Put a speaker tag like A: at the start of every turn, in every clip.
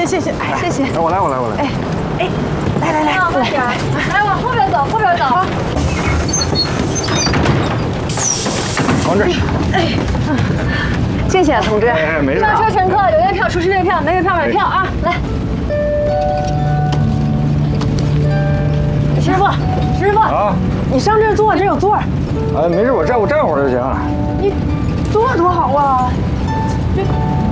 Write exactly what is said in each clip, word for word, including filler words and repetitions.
A: 谢谢，哎，谢谢。
B: 哎，我来，我来，我来。
A: 哎，哎，来来来，
C: 慢点，来往后边走，后边走。
B: 往这儿。
A: 哎，谢谢同志。
B: 哎，没事。
C: 上车乘客有月票出示月票，没月票买票啊！来，师傅，师傅
B: 啊，
A: 你上这儿坐，这有座。
B: 哎，没事，我站我站会儿就行。
A: 你坐多好啊！这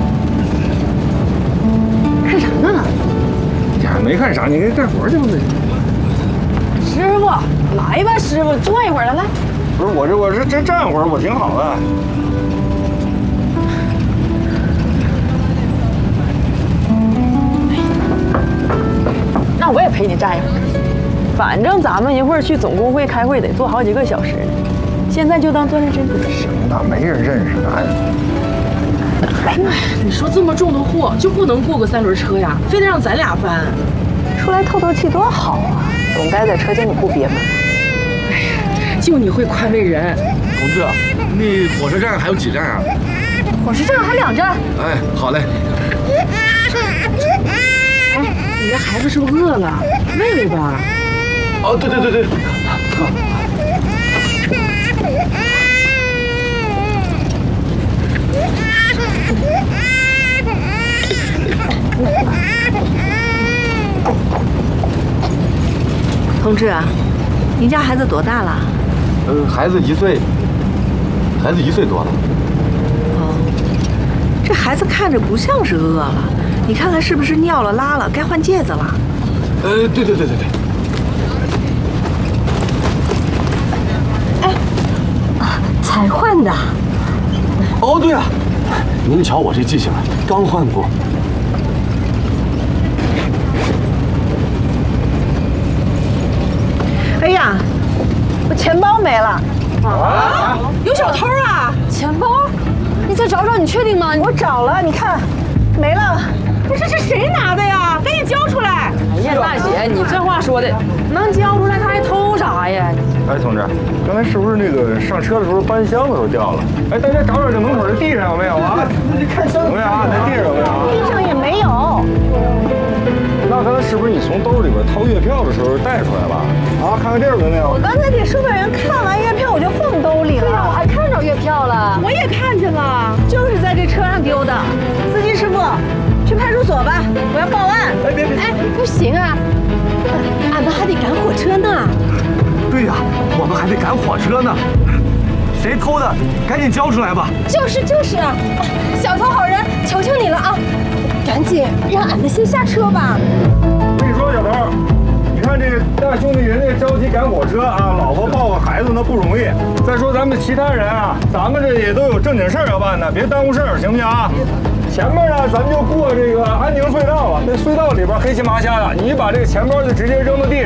A: 看啥呢？
B: 呀，没看啥，你给干活去吧。
A: 师傅，来吧，师傅，坐一会儿来来。
B: 不是我这我这这站会儿我挺好的。
A: 那我也陪你站一会儿，反正咱们一会儿去总工会开会得坐好几个小时呢。现在就当锻炼身体。
B: 行了，没人认识咱。
A: 哎，你说这么重的货就不能过个三轮车呀？非得让咱俩搬？出来透透气多好啊！总待在车间里不憋闷。哎呀，就你会宽慰人。
D: 同志，那火车站还有几站啊？
C: 火车站还两站。
D: 哎，好嘞。
A: 哎，你这孩子是不是饿了？喂喂吧。
D: 哦，对对对对。
A: 同志，您家孩子多大了？
D: 呃，孩子一岁，孩子一岁多了。
A: 哦，这孩子看着不像是饿了，你看看是不是尿了拉了，该换戒指了？
D: 呃，对对对对对。
C: 哎，才换的。
D: 哦，对了，您瞧我这记性啊，刚换过。
A: 哎呀，我钱包没了！啊，有小偷啊！
C: 钱包？你再找找，你确定吗？
A: 我找了，你看，没了。不是，这谁拿的呀？赶紧交出来！哎呀，大姐，你这话说的，能交出来他还偷啥呀？
B: 哎，同志，刚才是不是那个上车的时候搬箱子时候掉了？哎，大家找找这门口的地上有没有啊？你看箱子有没有啊？那地上有没有啊？
A: 地上也没有。
B: 那刚才是不是你从兜里边掏月票的时候带出来了？啊，看看这儿有没有？
A: 我刚才给售票员看完月票，我就放兜里了。
C: 对呀，我还看着月票了。
A: 我也看见了，就是在这车上丢的。司机师傅，去派出所吧，我要报案。
B: 哎，别别！
C: 哎，不行啊，俺们还得赶火车呢。
D: 对呀，我们还得赶火车呢。谁偷的？赶紧交出来吧！
C: 就是就是啊，小偷好人，求求你了啊！赶紧让俺们先下车吧。
B: 我跟你说，小偷，你看这个大兄弟人家着急赶火车啊，老婆抱个孩子那不容易。再说咱们其他人啊，咱们这也都有正经事儿要办的，别耽误事儿，行不行啊？前面呢，咱们就过这个安宁隧道了，那隧道里边黑漆麻瞎的，你把这个钱包就直接扔到地上。